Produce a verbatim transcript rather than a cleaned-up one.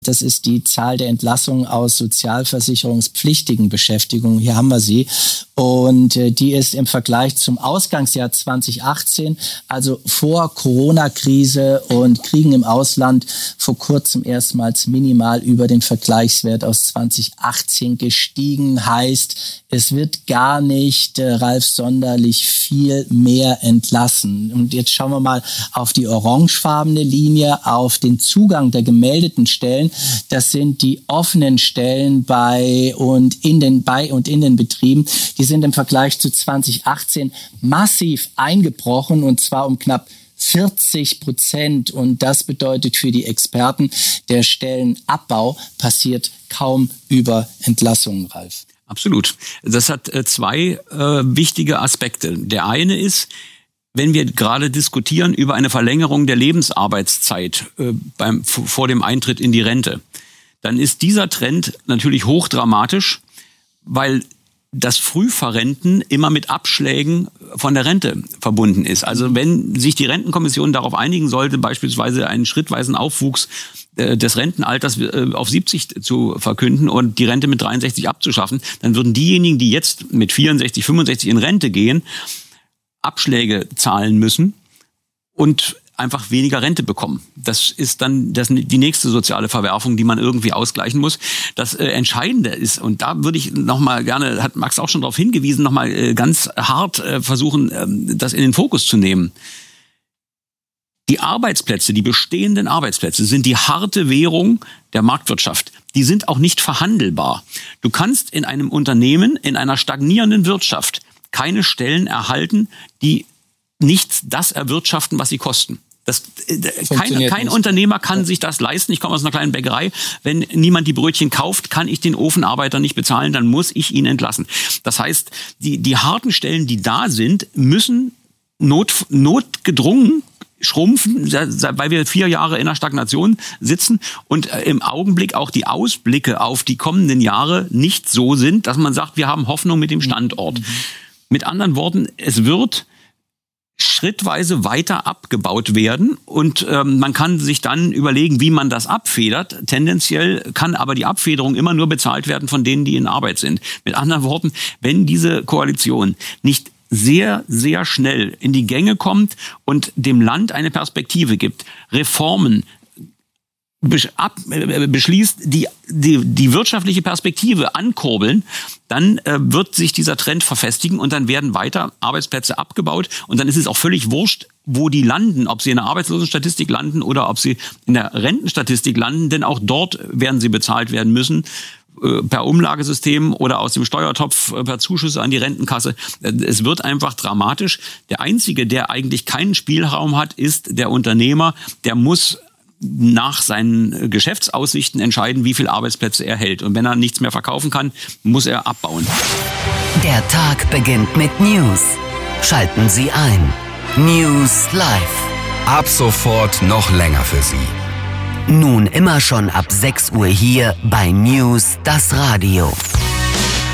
Das ist die Zahl der Entlassungen aus sozialversicherungspflichtigen Beschäftigungen. Hier haben wir sie. Und äh, die ist im Vergleich zum Ausgangsjahr zwanzig achtzehn, also vor Corona-Krise und Kriegen im Ausland, vor kurzem erstmals minimal über den Vergleichswert aus zwanzig achtzehn gestiegen. Heißt, es wird gar nicht, äh, Ralf, sonderlich viel mehr entlassen. Und jetzt schauen wir mal auf die orangefarbene Linie, auf den Zugang der gemeldeten Stellen. Das sind die offenen Stellen bei und in den bei und in den Betrieben. Die sind im Vergleich zu zwanzig achtzehn massiv eingebrochen, und zwar um knapp vierzig Prozent. Und das bedeutet für die Experten, der Stellenabbau passiert kaum über Entlassungen, Ralf. Absolut. Das hat äh, zwei äh, wichtige Aspekte. Der eine ist, wenn wir gerade diskutieren über eine Verlängerung der Lebensarbeitszeit äh, beim, vor dem Eintritt in die Rente, dann ist dieser Trend natürlich hochdramatisch, weil das Frühverrenten immer mit Abschlägen von der Rente verbunden ist. Also wenn sich die Rentenkommission darauf einigen sollte, beispielsweise einen schrittweisen Aufwuchs äh, des Rentenalters äh, auf siebzig zu verkünden und die Rente mit dreiundsechzig abzuschaffen, dann würden diejenigen, die jetzt mit vierundsechzig, fünfundsechzig in Rente gehen, Abschläge zahlen müssen und einfach weniger Rente bekommen. Das ist dann das, die nächste soziale Verwerfung, die man irgendwie ausgleichen muss. Das äh, Entscheidende ist, und da würde ich noch mal gerne, hat Max auch schon darauf hingewiesen, noch mal äh, ganz hart äh, versuchen, äh, das in den Fokus zu nehmen. Die Arbeitsplätze, die bestehenden Arbeitsplätze sind die harte Währung der Marktwirtschaft. Die sind auch nicht verhandelbar. Du kannst in einem Unternehmen, in einer stagnierenden Wirtschaft keine Stellen erhalten, die nicht das erwirtschaften, was sie kosten. Das, kein kein Unternehmer kann sich das leisten. Ich komme aus einer kleinen Bäckerei. Wenn niemand die Brötchen kauft, kann ich den Ofenarbeiter nicht bezahlen, dann muss ich ihn entlassen. Das heißt, die, die harten Stellen, die da sind, müssen not, notgedrungen schrumpfen, weil wir vier Jahre in der Stagnation sitzen und im Augenblick auch die Ausblicke auf die kommenden Jahre nicht so sind, dass man sagt, wir haben Hoffnung mit dem Standort. Mhm. Mit anderen Worten, es wird schrittweise weiter abgebaut werden und ähm, man kann sich dann überlegen, wie man das abfedert. Tendenziell kann aber die Abfederung immer nur bezahlt werden von denen, die in Arbeit sind. Mit anderen Worten, wenn diese Koalition nicht sehr, sehr schnell in die Gänge kommt und dem Land eine Perspektive gibt, Reformen ab, äh, beschließt, die, die die wirtschaftliche Perspektive ankurbeln, dann äh, wird sich dieser Trend verfestigen und dann werden weiter Arbeitsplätze abgebaut und dann ist es auch völlig wurscht, wo die landen, ob sie in der Arbeitslosenstatistik landen oder ob sie in der Rentenstatistik landen, denn auch dort werden sie bezahlt werden müssen, äh, per Umlagesystem oder aus dem Steuertopf äh, per Zuschüsse an die Rentenkasse. Äh, es wird einfach dramatisch. Der Einzige, der eigentlich keinen Spielraum hat, ist der Unternehmer, der muss nach seinen Geschäftsaussichten entscheiden, wie viele Arbeitsplätze er hält. Und wenn er nichts mehr verkaufen kann, muss er abbauen. Der Tag beginnt mit News. Schalten Sie ein. News Live. Ab sofort noch länger für Sie. Nun immer schon ab sechs Uhr hier bei News, das Radio.